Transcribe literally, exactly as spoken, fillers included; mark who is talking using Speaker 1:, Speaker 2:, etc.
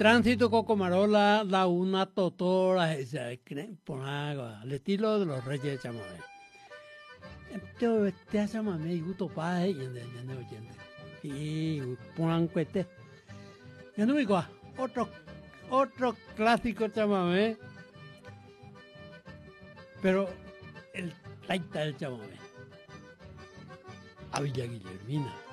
Speaker 1: Tránsito Cocomarola da una totora, por al estilo de los Reyes de Chamamé. Este este chamamé y gusto pa y en el oyente. Y ponan cuete. Y no me digo, otro otro clásico chamamé. Pero el taita del chamamé. A Villa Guillermina.